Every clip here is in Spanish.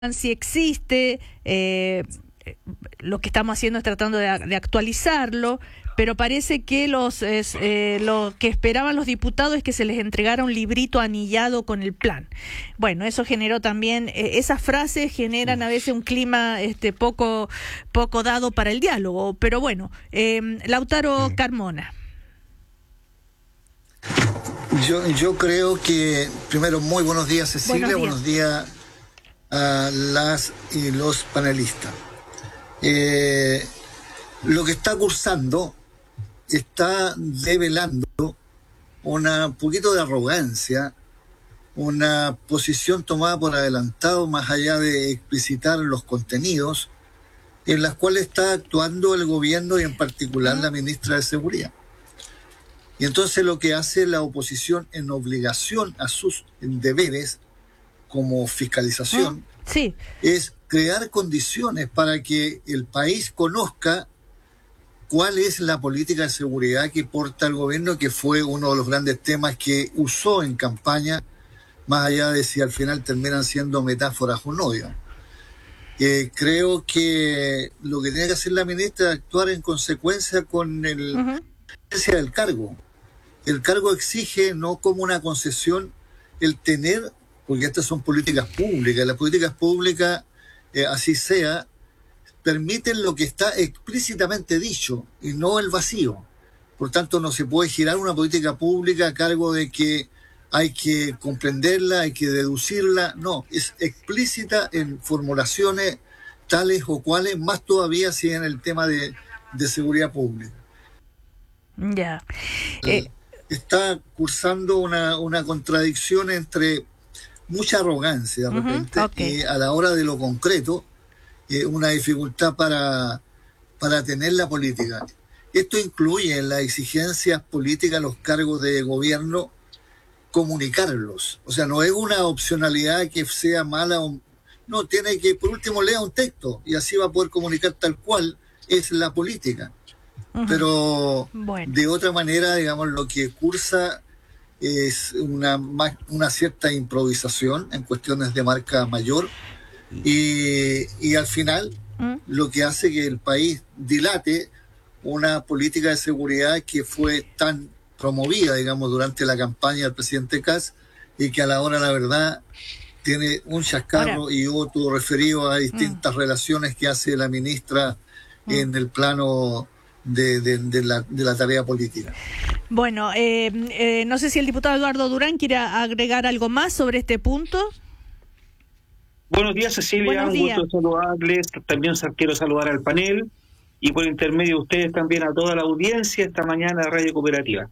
si existe, lo que estamos haciendo es tratando de actualizarlo, pero parece que lo que esperaban los diputados es que se les entregara un librito anillado con el plan. Bueno, eso generó también, esas frases generan a veces un clima poco dado para el diálogo, pero bueno, Lautaro Carmona. Yo creo que, primero, muy buenos días, Cecilia, buenos días a las y los panelistas. Lo que está cursando está develando un poquito de arrogancia, una posición tomada por adelantado, más allá de explicitar los contenidos, en las cuales está actuando el gobierno y en particular la ministra de Seguridad. Y entonces lo que hace la oposición en obligación a sus deberes como fiscalización es crear condiciones para que el país conozca cuál es la política de seguridad que porta el gobierno, que fue uno de los grandes temas que usó en campaña, más allá de si al final terminan siendo metáforas o no. Creo que lo que tiene que hacer la ministra es actuar en consecuencia con el cargo. El cargo exige, no como una concesión, el tener, porque estas son políticas públicas, las políticas públicas, así sea, permiten lo que está explícitamente dicho y no el vacío. Por tanto, no se puede girar una política pública a cargo de que hay que comprenderla, hay que deducirla. No, es explícita en formulaciones tales o cuales, más todavía si en el tema de seguridad pública. Ya. Está cursando una contradicción entre mucha arrogancia de repente y a la hora de lo concreto una dificultad para tener la política. Esto incluye en las exigencias políticas, los cargos de gobierno, comunicarlos. O sea, no es una opcionalidad que sea mala, no, tiene que, por último, lea un texto y así va a poder comunicar tal cual es la política. Pero de otra manera, digamos, lo que cursa es una cierta improvisación en cuestiones de marca mayor y al final lo que hace que el país dilate una política de seguridad que fue tan promovida, digamos, durante la campaña del presidente Kast y que a la hora, la verdad, tiene un chascarro y otro referido a distintas relaciones que hace la ministra en el plano de la tarea política. Bueno, no sé si el diputado Eduardo Durán quiere agregar algo más sobre este punto. Buenos días, Cecilia, un gusto saludarles. También quiero saludar al panel y por intermedio de ustedes también a toda la audiencia esta mañana de Radio Cooperativa.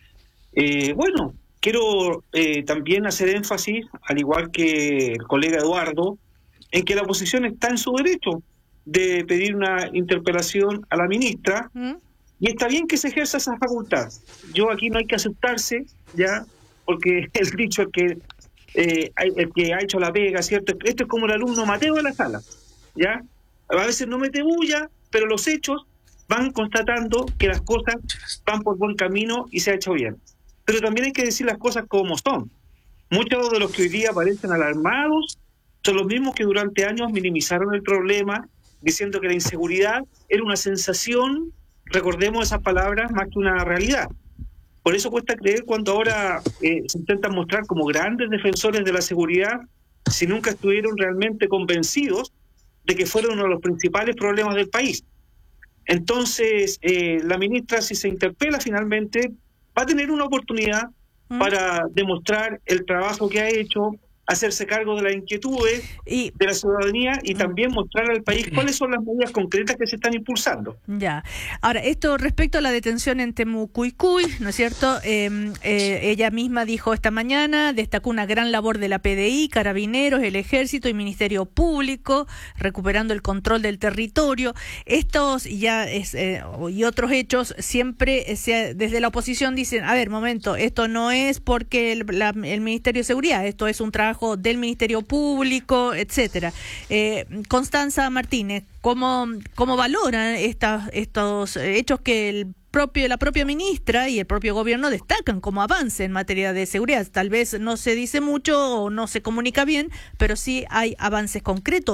Quiero también hacer énfasis, al igual que el colega Eduardo, en que la oposición está en su derecho de pedir una interpelación a la ministra y está bien que se ejerza esa facultad. Yo aquí no hay que aceptarse, ya, porque el dicho el que ha hecho la pega, ¿cierto? Esto es como el alumno Mateo de la sala, ya. A veces no mete bulla, pero los hechos van constatando que las cosas van por buen camino y se ha hecho bien. Pero también hay que decir las cosas como son. Muchos de los que hoy día parecen alarmados son los mismos que durante años minimizaron el problema, diciendo que la inseguridad era una sensación, recordemos esas palabras, más que una realidad. Por eso cuesta creer cuando ahora se intentan mostrar como grandes defensores de la seguridad, si nunca estuvieron realmente convencidos de que fueron uno de los principales problemas del país. Entonces, la ministra, si se interpela finalmente, va a tener una oportunidad para demostrar el trabajo que ha hecho, hacerse cargo de las inquietudes de la ciudadanía y también mostrar al país cuáles son las medidas concretas que se están impulsando. Ya. Ahora, esto respecto a la detención en Temucuicuy, ¿no es cierto? Ella misma dijo esta mañana, destacó una gran labor de la PDI, Carabineros, el Ejército y Ministerio Público, recuperando el control del territorio. Estos y otros hechos siempre desde la oposición dicen, a ver, momento, esto no es porque el Ministerio de Seguridad, esto es un trabajo del Ministerio Público, etcétera. Constanza Martínez, ¿cómo valora estos hechos que el la propia ministra y el propio gobierno destacan como avance en materia de seguridad. Tal vez no se dice mucho o no se comunica bien, pero sí hay avances concretos.